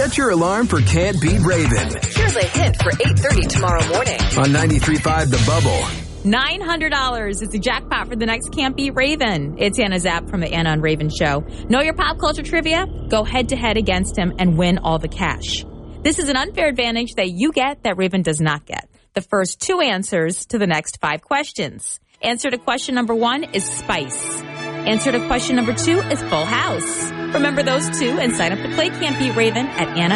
Set your alarm for Can't Beat Raven Here's a hint for 8:30 tomorrow morning. on 93.5 The Bubble. $900 is the jackpot for the next Can't Beat Raven. It's Anna Zapp from the Anna and Raven Show. Know your pop culture trivia? Go head-to-head against him and win all the cash. This is an unfair advantage that you get that Raven does not get. The first 2 answers to the next 5 questions. Answer to question number 1 is Spice. Answer to question number 2 is Full House. Remember those 2 and sign up to play Can't Beat Raven at Anna